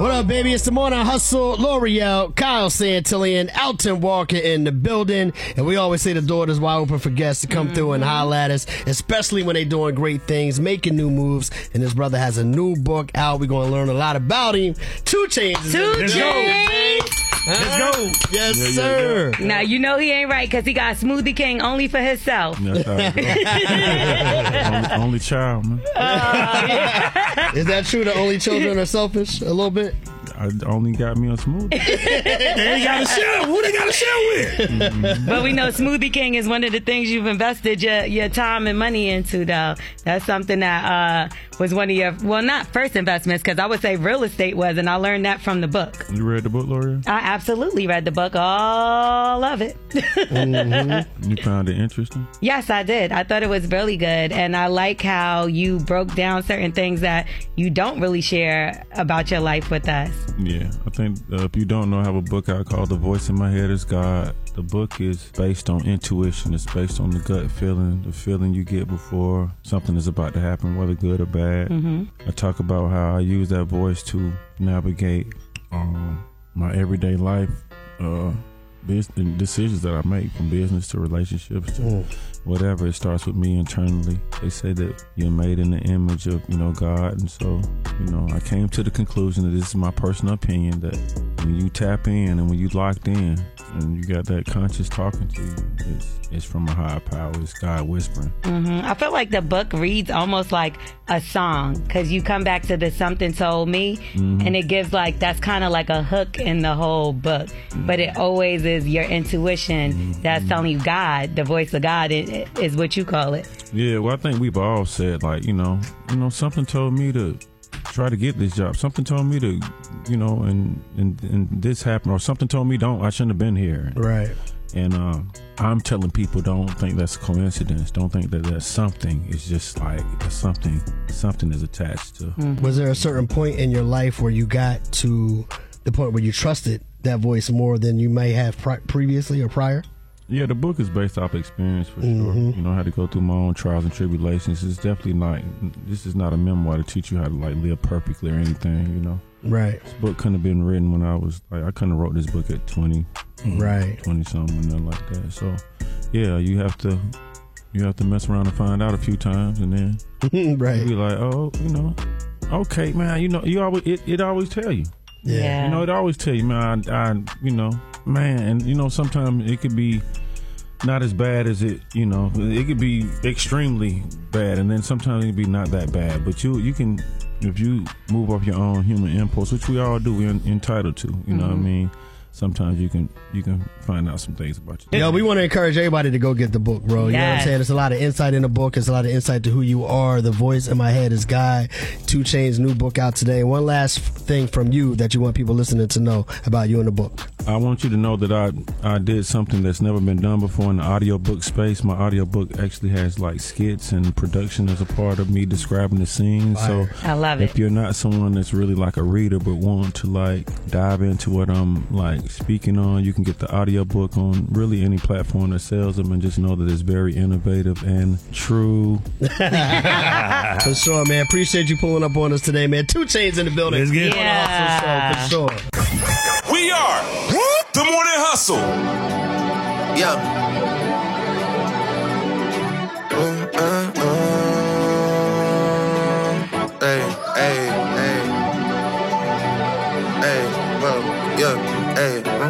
What up, baby? It's the Morning Hustle. L'Oreal, Kyle Santillian, Alton Walker in the building. And we always say the door is wide open for guests to come through and holler at us, especially when they doing great things, making new moves. And this brother has a new book out. We're going to learn a lot about him. 2 Chainz. 2 Chainz. Let's go. Yes, sir. Now, you know he ain't right because he got Smoothie King only for himself. That's right. only child, man. Is that true? The only children are selfish a little bit? I only got me a smoothie. They ain't got to share. Who they got to share with? Mm-hmm. But we know Smoothie King is one of the things you've invested your time and money into, though. That's something that was one of your, well, not first investments, because I would say real estate was, and I learned that from the book. You read the book, L'Oreal? I absolutely read the book, all of it. You found it interesting? Yes, I did. I thought it was really good, and I like how you broke down certain things that you don't really share about your life with us. Yeah, I think if you don't know, I have a book out called The Voice in My Head is God. The book is based on intuition. It's based on the gut feeling, the feeling you get before something is about to happen, whether good or bad. Mm-hmm. I talk about how I use that voice to navigate my everyday life, decisions that I make, from business to relationships to whatever. It starts with me internally. They say that you're made in the image of, God, and so, I came to the conclusion that this is my personal opinion, that when you tap in and when you locked in and you got that conscious talking to you, it's from a higher power. It's God whispering. Mm-hmm. I feel like the book reads almost like a song, because you come back to the Something Told Me, and it gives that's kind of like a hook in the whole book, but it always is your intuition that's telling you God, the voice of God is what you call it. Yeah, well, I think we've all said, something told me to try to get this job. Something told me to, and this happened, or something told me I shouldn't have been here. Right. And I'm telling people, don't think that's a coincidence. Don't think that that's something. It's just something is attached to. Was there a certain point in your life where you got to the point where you trusted that voice more than you may have previously or prior? Yeah, the book is based off experience for sure. I had to go through my own trials and tribulations. It's definitely this is not a memoir to teach you how to live perfectly or anything, Right. This book couldn't have been written when I was, I couldn't have wrote this book at 20. Right. 20 something, nothing like that. So, yeah, you have to mess around and find out a few times, and then right. be like, okay, man, you always, it always tell you. Yeah. It always tell you, man, man, and sometimes it could be not as bad as it could be extremely bad, and then sometimes it could be not that bad, but you can, if you move off your own human impulse, which we all do, we're entitled to, you know what I mean? Sometimes you can find out some things about you. Yo, we want to encourage everybody to go get the book, bro. You know what I'm saying? There's a lot of insight in the book. There's a lot of insight to who you are. The Voice in My Head is God. 2 Chainz' new book out today. One last thing from you that you want people listening to know about you in the book. I want you to know that I did something that's never been done before in the audiobook space. My audiobook actually has skits and production as a part of me describing the scene. So I love it. If you're not someone that's really like a reader but want to dive into what I'm speaking on, you can get the audiobook on really any platform that sells them, and just know that it's very innovative and true. For sure, man. Appreciate you pulling up on us today, man. 2 Chainz in the building. Let's get it. For sure. We are the Morning Hustle. Yeah. Hey, well, yeah, hey.